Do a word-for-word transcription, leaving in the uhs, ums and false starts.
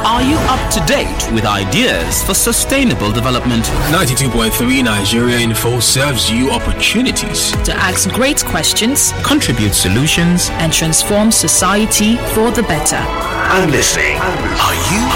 Are you up to date with ideas for sustainable development? ninety-two point three Nigeria Info serves you opportunities to ask great questions, contribute solutions, and transform society for the better. I'm listening. Are you